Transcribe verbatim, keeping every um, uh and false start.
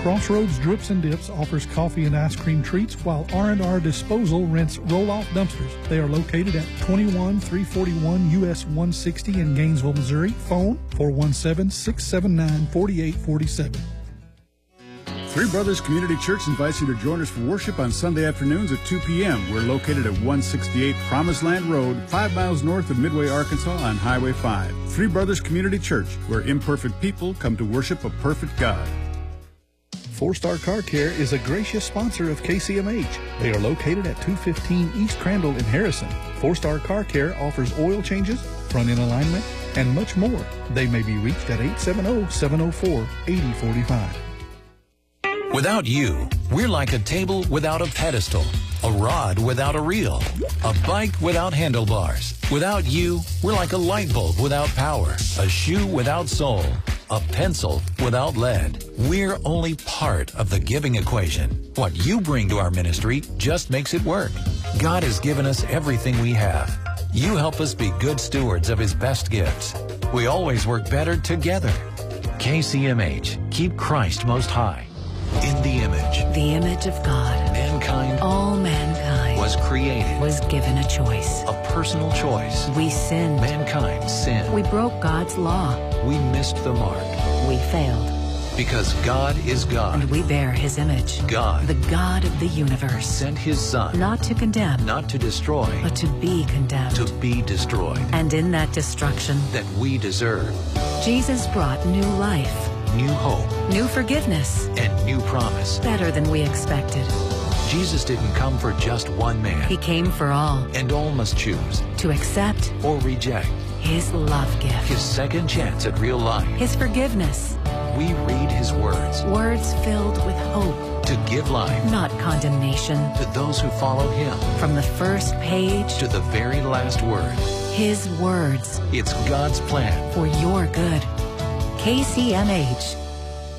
Crossroads Drips and Dips offers coffee and ice cream treats, while R and R Disposal rents roll-off dumpsters. They are located at twenty-one three forty-one U S one sixty in Gainesville, Missouri. Phone four one seven, six seven nine, four eight four seven. Three Brothers Community Church invites you to join us for worship on Sunday afternoons at two p.m. We're located at one sixty-eight Promised Land Road, five miles north of Midway, Arkansas on Highway five. Three Brothers Community Church, where imperfect people come to worship a perfect God. Four Star Car Care is a gracious sponsor of K C M H. They are located at two fifteen East Crandall in Harrison. Four Star Car Care offers oil changes, front-end alignment, and much more. They may be reached at eight seven zero, seven zero four, eight zero four five. Without you, we're like a table without a pedestal, a rod without a reel, a bike without handlebars. Without you, we're like a light bulb without power, a shoe without sole, a pencil without lead. We're only part of the giving equation. What you bring to our ministry just makes it work. God has given us everything we have. You help us be good stewards of His best gifts. We always work better together. K C M H, keep Christ most high. In the image, the image of God, mankind, all mankind, was created, was given a choice, a personal choice. We sinned. Mankind sinned. We broke God's law. We missed the mark. We failed. Because God is God. And we bear His image. God, the God of the universe, sent His Son, not to condemn, not to destroy, but to be condemned, to be destroyed. And in that destruction that we deserve, Jesus brought new life, new hope, new forgiveness, and new promise. Better than we expected. Jesus didn't come for just one man. He came for all. And all must choose to accept or reject His love gift, His second chance at real life, His forgiveness. We read His words. Words filled with hope. To give life, not condemnation, to those who follow Him. From the first page to the very last word. His words. It's God's plan for your good. K C M H,